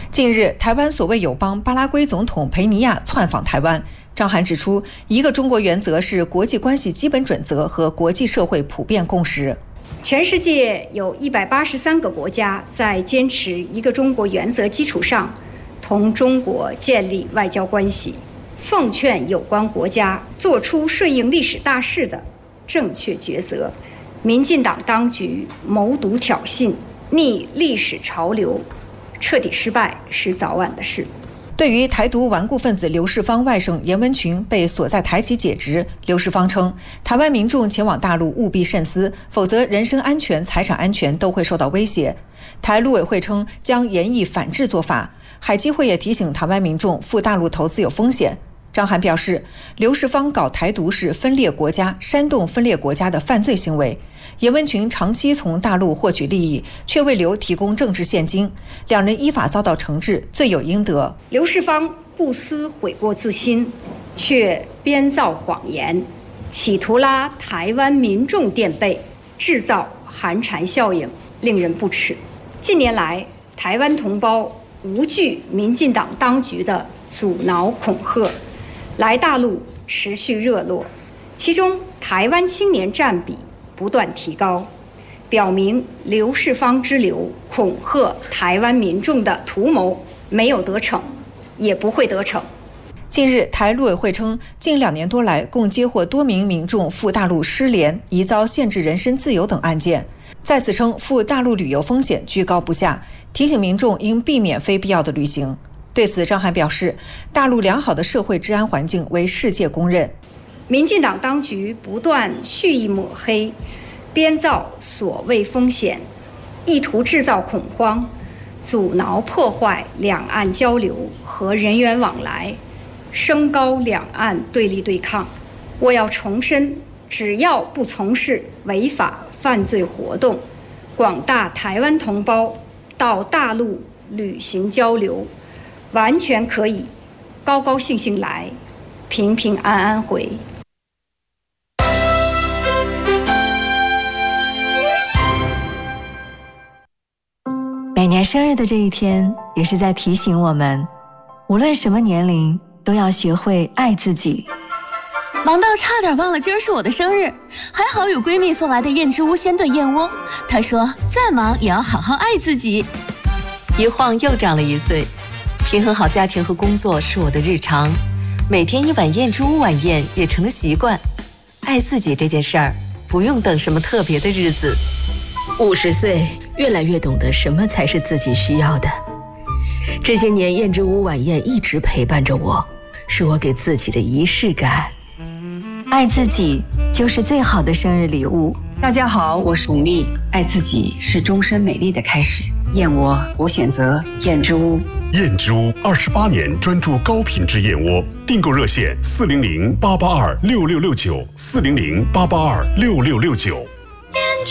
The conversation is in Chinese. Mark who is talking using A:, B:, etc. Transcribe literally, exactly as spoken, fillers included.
A: 近日，台湾所谓友邦巴拉圭总统佩尼亚窜访台湾。张涵指出，一个中国原则是国际关系基本准则和国际社会普遍共识。
B: 全世界有一百八十三个国家在坚持一个中国原则基础上，同中国建立外交关系。奉劝有关国家做出顺应历史大势的正确抉择。民进党当局谋独挑衅，逆历史潮流，彻底失败是早晚的事。
A: 对于台独顽固分子刘世芳外甥严文群被锁在台籍解职，刘世芳称，台湾民众前往大陆务必慎思，否则人身安全、财产安全都会受到威胁。台陆委会称将严厉反制做法，海基会也提醒台湾民众赴大陆投资有风险。张涵表示，刘世芳搞台独是分裂国家、煽动分裂国家的犯罪行为。严文群长期从大陆获取利益，却为刘提供政治现金，两人依法遭到惩治，罪有应得。
B: 刘世芳不思悔过自新，却编造谎言，企图拉台湾民众垫背，制造寒蝉效应，令人不齿。近年来，台湾同胞无惧民进党当局的阻挠恐吓，来大陆持续热络，其中台湾青年占比不断提高，表明刘世芳之流恐吓台湾民众的图谋没有得逞，也不会得逞。
A: 近日，台陆委会称，近两年多来，共接获多名民众赴大陆失联、疑遭限制人身自由等案件。再次称，赴大陆旅游风险居高不下，提醒民众应避免非必要的旅行。对此，张涵表示，大陆良好的社会治安环境为世界公认。
B: 民进党当局不断蓄意抹黑，编造所谓风险，意图制造恐慌，阻挠破坏两岸交流和人员往来，升高两岸对立对抗。我要重申，只要不从事违法犯罪活动，广大台湾同胞到大陆旅行交流，完全可以高高兴兴来，平平安安回。
C: 每年生日的这一天，也是在提醒我们，无论什么年龄，都要学会爱自己。
D: 忙到差点忘了今儿是我的生日，还好有闺蜜送来的燕之屋鲜炖燕窝。她说再忙也要好好爱自己。
E: 一晃又长了一岁，平衡好家庭和工作是我的日常，每天一碗燕之屋晚宴也成了习惯。爱自己这件事儿，不用等什么特别的日子。
F: 五十岁，越来越懂得什么才是自己需要的。这些年，燕之屋晚宴一直陪伴着我，是我给自己的仪式感。
C: 爱自己就是最好的生日礼物。
G: 大家好，我是巩俐。爱自己是终身美丽的开始。燕窝，我选择燕之屋。
H: 燕之屋二十八年专注高品质燕窝，订购热线四零零八八二六六六九四零零八八二六六六九。